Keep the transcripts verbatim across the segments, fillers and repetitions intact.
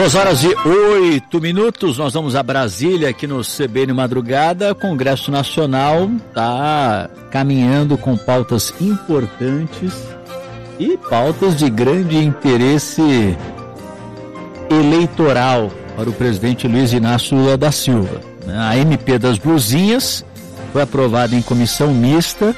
Duas horas e oito minutos, nós vamos a Brasília aqui no C B N Madrugada. O Congresso Nacional está caminhando com pautas importantes e pautas de grande interesse eleitoral para o presidente Luiz Inácio Lula da Silva. A M P das Blusinhas foi aprovada em comissão mista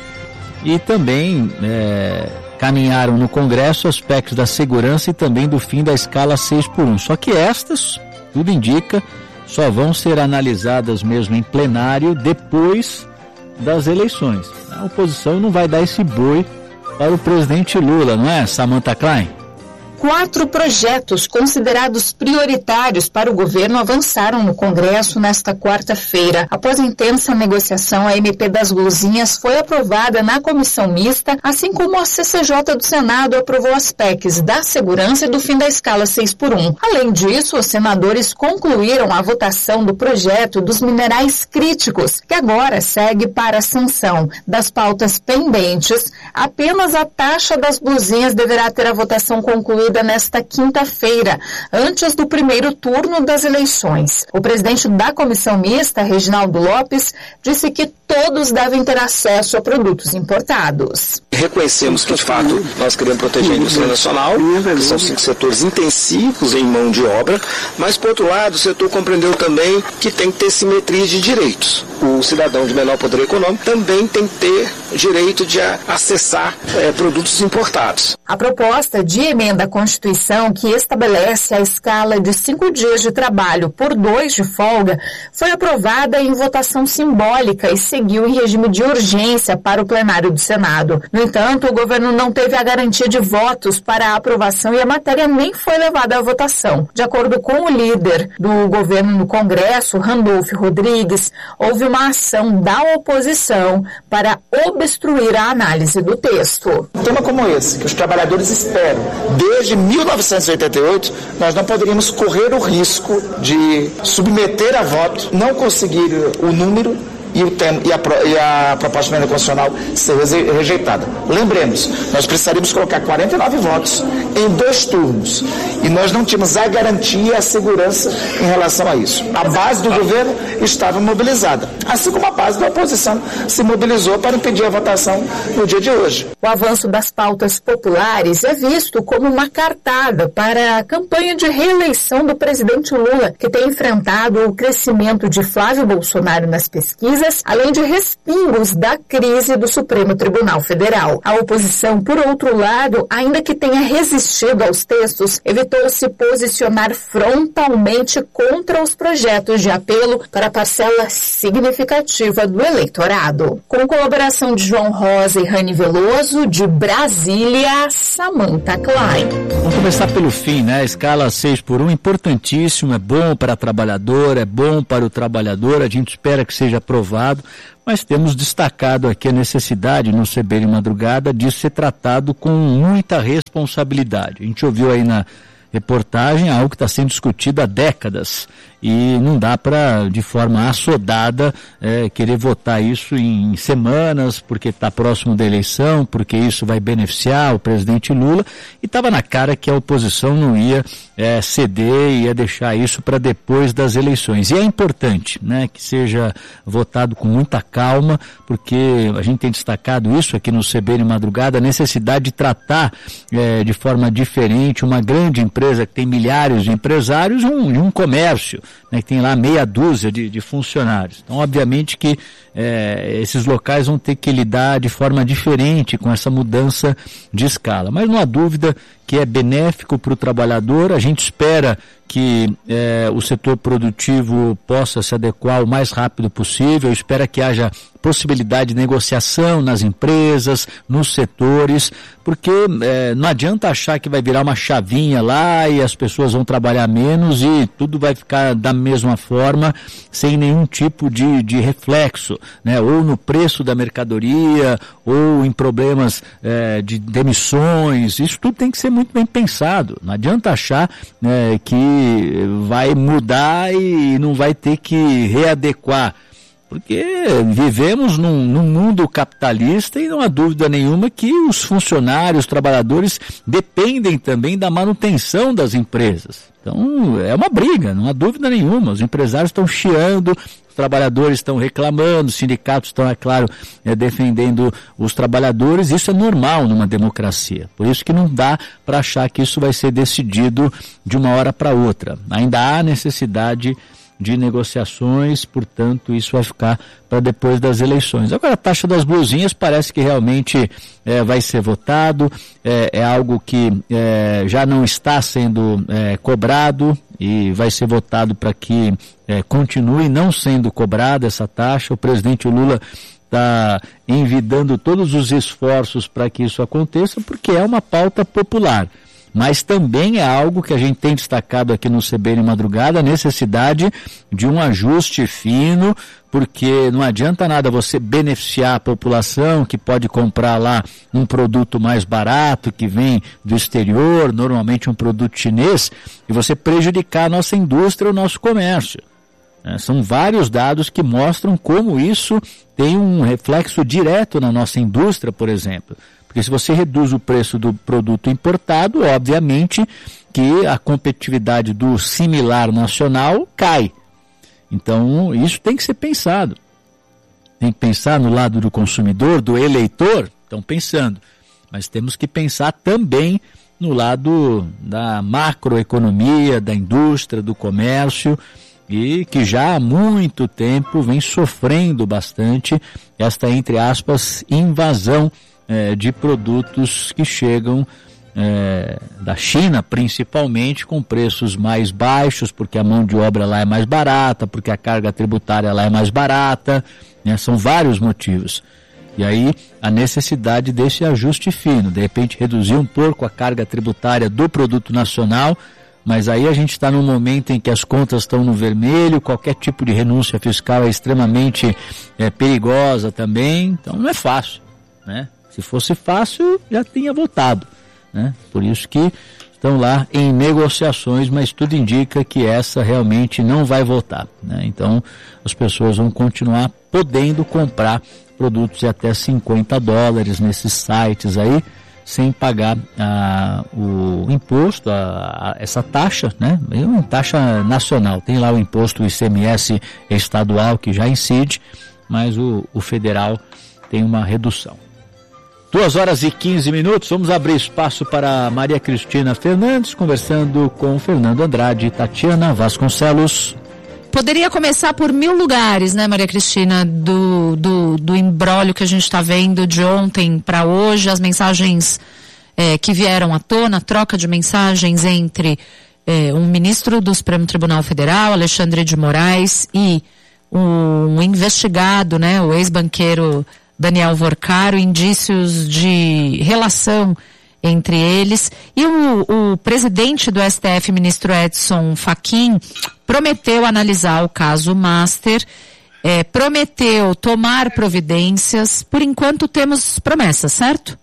e também é, caminharam no Congresso aspectos da segurança e também do fim da escala seis por um. Só que estas, tudo indica, só vão ser analisadas mesmo em plenário depois das eleições. A oposição não vai dar esse boi para o presidente Lula, não é, Samantha Klein? Quatro projetos considerados prioritários para o governo avançaram no Congresso nesta quarta-feira. Após intensa negociação, a M P das Blusinhas foi aprovada na comissão mista, assim como a C C J do Senado aprovou as P E Cs da segurança e do fim da escala seis por um. Além disso, os senadores concluíram a votação do projeto dos minerais críticos, que agora segue para a sanção. Das pautas pendentes, apenas a taxa das blusinhas deverá ter a votação concluída nesta quinta-feira, antes do primeiro turno das eleições. O presidente da comissão mista, Reginaldo Lopes, disse que todos devem ter acesso a produtos importados. Reconhecemos que, de fato, nós queremos proteger a indústria nacional, que são cinco setores intensivos em mão de obra, mas, por outro lado, o setor compreendeu também que tem que ter simetria de direitos. O cidadão de menor poder econômico também tem que ter direito de acessar é, produtos importados. A proposta de emenda à Constituição, que estabelece a escala de cinco dias de trabalho por dois de folga, foi aprovada em votação simbólica e seguiu em regime de urgência para o plenário do Senado. No entanto, o governo não teve a garantia de votos para a aprovação e a matéria nem foi levada à votação. De acordo com o líder do governo no Congresso, Randolfo Rodrigues, houve uma ação da oposição para obstruir a análise do texto. Um tema como esse, que os trabalhadores esperam desde mil novecentos e oitenta e oito, nós não poderíamos correr o risco de submeter a voto, não conseguir o número e, o tema, e, a, e a proposta de emenda constitucional ser rejeitada. Lembremos, nós precisaríamos colocar quarenta e nove votos em dois turnos e nós não tínhamos a garantia e a segurança em relação a isso. A base do governo estava mobilizada, assim como a base da oposição se mobilizou para impedir a votação no dia de hoje. O avanço das pautas populares é visto como uma cartada para a campanha de reeleição do presidente Lula, que tem enfrentado o crescimento de Flávio Bolsonaro nas pesquisas, além de respingos da crise do Supremo Tribunal Federal. A oposição, por outro lado, ainda que tenha resistido aos textos, evitou se posicionar frontalmente contra os projetos de apelo para a parcela significativa do eleitorado. Com colaboração de João Rosa e Rani Veloso, de Brasília, Samantha Klein. Vamos começar pelo fim, né? A escala seis por um, importantíssimo, é bom para a trabalhadora, é bom para o trabalhador, a gente espera que seja aprovado, mas temos destacado aqui a necessidade no C B N Madrugada de ser tratado com muita responsabilidade. A gente ouviu aí na reportagem algo que está sendo discutido há décadas e não dá para, de forma assodada, é, querer votar isso em semanas, porque está próximo da eleição, porque isso vai beneficiar o presidente Lula, e estava na cara que a oposição não ia é, ceder, ia deixar isso para depois das eleições. E é importante, né, que seja votado com muita calma, porque a gente tem destacado isso aqui no C B N Madrugada, a necessidade de tratar é, de forma diferente uma grande empresa que tem milhares de empresários e um, um comércio, né, que tem lá meia dúzia de, de funcionários. Então, obviamente que é, esses locais vão ter que lidar de forma diferente com essa mudança de escala. Mas não há dúvida que é benéfico para o trabalhador. A gente espera que é, o setor produtivo possa se adequar o mais rápido possível, espera que haja possibilidade de negociação nas empresas, nos setores, porque é, não adianta achar que vai virar uma chavinha lá e as pessoas vão trabalhar menos e tudo vai ficar da mesma forma, sem nenhum tipo de, de reflexo, né? Ou no preço da mercadoria, ou em problemas é, de demissões. Isso tudo tem que ser muito bem pensado. Não adianta achar é, que vai mudar e não vai ter que readequar, porque vivemos num, num mundo capitalista e não há dúvida nenhuma que os funcionários, os trabalhadores dependem também da manutenção das empresas. Então, é uma briga, não há dúvida nenhuma. Os empresários estão chiando, os trabalhadores estão reclamando, os sindicatos estão, é claro, é, defendendo os trabalhadores. Isso é normal numa democracia. Por isso que não dá para achar que isso vai ser decidido de uma hora para outra. Ainda há necessidade de negociações, portanto, isso vai ficar para depois das eleições. Agora, a taxa das blusinhas parece que realmente é, vai ser votado, é, é algo que é, já não está sendo é, cobrado e vai ser votado para que é, continue não sendo cobrada essa taxa. O presidente Lula está envidando todos os esforços para que isso aconteça, porque é uma pauta popular. Mas também é algo que a gente tem destacado aqui no C B N Madrugada, a necessidade de um ajuste fino, porque não adianta nada você beneficiar a população que pode comprar lá um produto mais barato, que vem do exterior, normalmente um produto chinês, e você prejudicar a nossa indústria, o nosso comércio. É, são vários dados que mostram como isso tem um reflexo direto na nossa indústria, por exemplo. Porque se você reduz o preço do produto importado, obviamente que a competitividade do similar nacional cai. Então, isso tem que ser pensado. Tem que pensar no lado do consumidor, do eleitor, estão pensando. Mas temos que pensar também no lado da macroeconomia, da indústria, do comércio, e que já há muito tempo vem sofrendo bastante esta, entre aspas, invasão É, de produtos que chegam é, da China, principalmente, com preços mais baixos, porque a mão de obra lá é mais barata, porque a carga tributária lá é mais barata, né? São vários motivos. E aí a necessidade desse ajuste fino, de repente reduzir um pouco a carga tributária do produto nacional, mas aí a gente está num momento em que as contas estão no vermelho, qualquer tipo de renúncia fiscal é extremamente é, perigosa também, então não é fácil, né? Se fosse fácil, já tinha votado, né? Por isso que estão lá em negociações, mas tudo indica que essa realmente não vai votar, né? Então, as pessoas vão continuar podendo comprar produtos de até cinquenta dólares nesses sites aí, sem pagar ah, o imposto, a, a, essa taxa, né? É uma taxa nacional. Tem lá o imposto, o I C M S estadual, que já incide, mas o, o federal tem uma redução. Duas horas e quinze minutos, vamos abrir espaço para Maria Cristina Fernandes, conversando com Fernando Andrade e Tatiana Vasconcelos. Poderia começar por mil lugares, né, Maria Cristina, do, do, do imbróglio que a gente está vendo de ontem para hoje, as mensagens é, que vieram à tona, a troca de mensagens entre é, um ministro do Supremo Tribunal Federal, Alexandre de Moraes, e um investigado, né, o ex-banqueiro Daniel Vorcaro, indícios de relação entre eles. E o, o presidente do S T F, ministro Edson Fachin, prometeu analisar o caso Master, é, prometeu tomar providências. Por enquanto temos promessas, certo?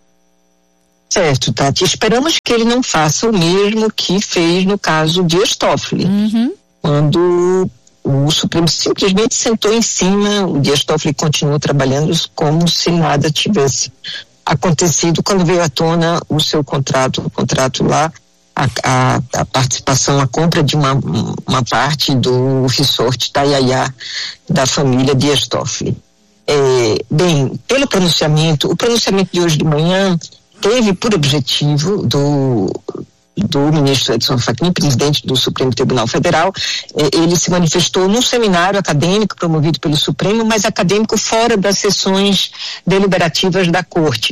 Certo, Tati. Esperamos que ele não faça o mesmo que fez no caso Dias Toffoli. Uhum. Quando o Supremo simplesmente sentou em cima, o Dias Toffoli continuou trabalhando como se nada tivesse acontecido quando veio à tona o seu contrato, o contrato lá, a, a, a participação, a compra de uma, uma parte do resort Taiaiá da família Dias Toffoli. É, bem, pelo pronunciamento, o pronunciamento de hoje de manhã teve por objetivo do do ministro Edson Fachin, presidente do Supremo Tribunal Federal. Ele se manifestou num seminário acadêmico promovido pelo Supremo, mas acadêmico fora das sessões deliberativas da Corte.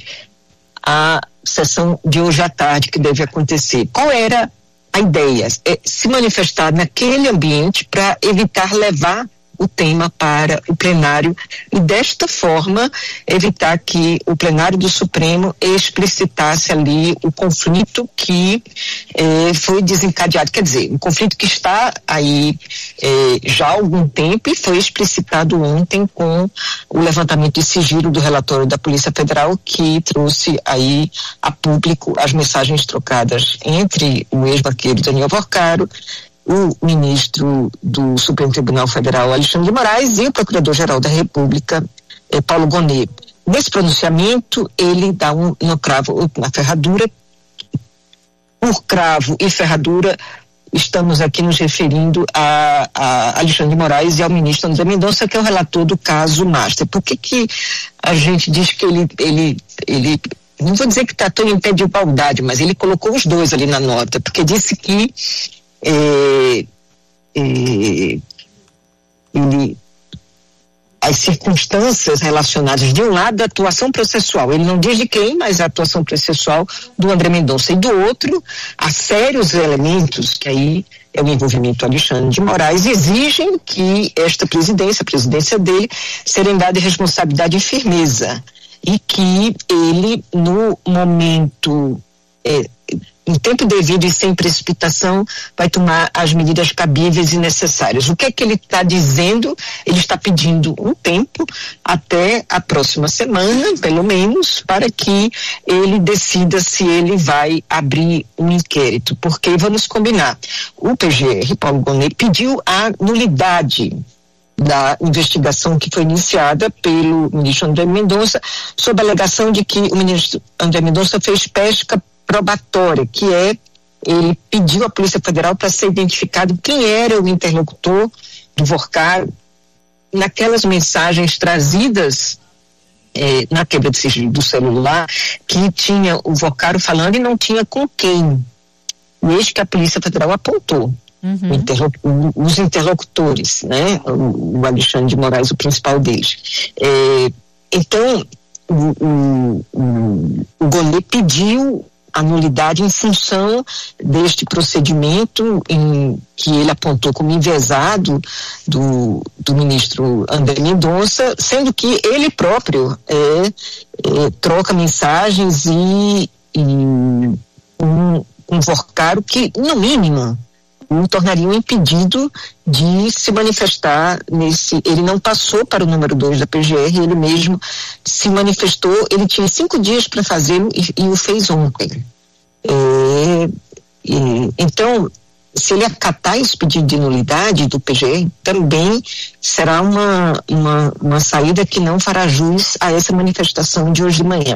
A sessão de hoje à tarde que deve acontecer. Qual era a ideia? É se manifestar naquele ambiente para evitar levar o tema para o plenário e desta forma evitar que o plenário do Supremo explicitasse ali o conflito que eh, foi desencadeado, quer dizer, um conflito que está aí eh, já há algum tempo e foi explicitado ontem com o levantamento de sigilo do relatório da Polícia Federal, que trouxe aí a público as mensagens trocadas entre o ex-banqueiro Daniel Vorcaro, o ministro do Supremo Tribunal Federal, Alexandre de Moraes, e o Procurador-Geral da República, eh, Paulo Gonet. Nesse pronunciamento, ele dá um, um cravo, uma ferradura. Por cravo e ferradura, estamos aqui nos referindo a, a Alexandre de Moraes e ao ministro André Mendonça, que é o relator do caso Master. Por que que a gente diz que ele, ele, ele não vou dizer que tratou em pé de igualdade, mas ele colocou os dois ali na nota, porque disse que é, é, ele, as circunstâncias relacionadas, de um lado, a atuação processual, ele não diz de quem, mas a atuação processual do André Mendonça, e do outro, há sérios elementos, que aí é o envolvimento do Alexandre de Moraes, exigem que esta presidência, a presidência dele, serem dadas responsabilidade e firmeza, e que ele, no momento, é, em tempo devido e sem precipitação, vai tomar as medidas cabíveis e necessárias. O que é que ele está dizendo? Ele está pedindo um tempo, até a próxima semana, pelo menos, para que ele decida se ele vai abrir um inquérito. Porque, vamos combinar, o P G R, Paulo Gonet, pediu a nulidade da investigação que foi iniciada pelo ministro André Mendonça, sob a alegação de que o ministro André Mendonça fez pesca probatória, que é, ele pediu à Polícia Federal para ser identificado quem era o interlocutor do Vorcaro naquelas mensagens trazidas eh, na quebra de sigilo do celular, que tinha o Vorcaro falando e não tinha com quem. E eis que a Polícia Federal apontou. Uhum. Interloc- os interlocutores, né? O, o Alexandre de Moraes, o principal deles. É, então, o, o, o, o Gonet pediu a nulidade em função deste procedimento em, que ele apontou como enviesado do, do ministro André Mendonça, sendo que ele próprio é, é, troca mensagens e, e um, um Vorcaro que, no mínimo, o tornaria um impedido de se manifestar nesse. Ele não passou para o número dois da P G R, ele mesmo se manifestou, ele tinha cinco dias para fazê-lo e, e o fez ontem. É, e, então, se ele acatar esse pedido de nulidade do P G R, também será uma, uma, uma saída que não fará jus a essa manifestação de hoje de manhã.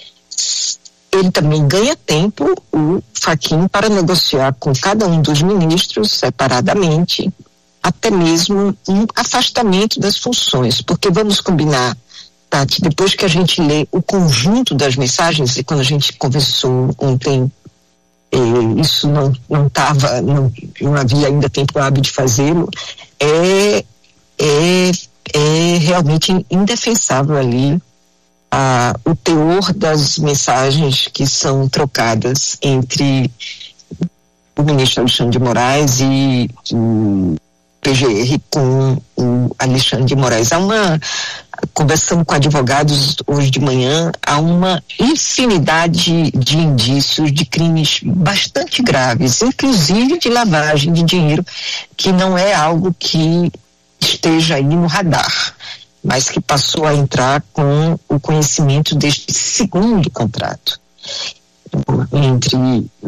Ele também ganha tempo, o Fachin, para negociar com cada um dos ministros separadamente, até mesmo um afastamento das funções, porque vamos combinar, Tati, depois que a gente lê o conjunto das mensagens, e quando a gente conversou ontem, eh, isso não não estava, não, não havia ainda tempo hábil de fazê-lo, é, é, é realmente indefensável ali Ah, o teor das mensagens que são trocadas entre o ministro Alexandre de Moraes e o P G R com o Alexandre de Moraes. Há uma, conversando com advogados hoje de manhã, há uma infinidade de indícios de crimes bastante graves, inclusive de lavagem de dinheiro, que não é algo que esteja aí no radar, mas que passou a entrar com o conhecimento deste segundo contrato entre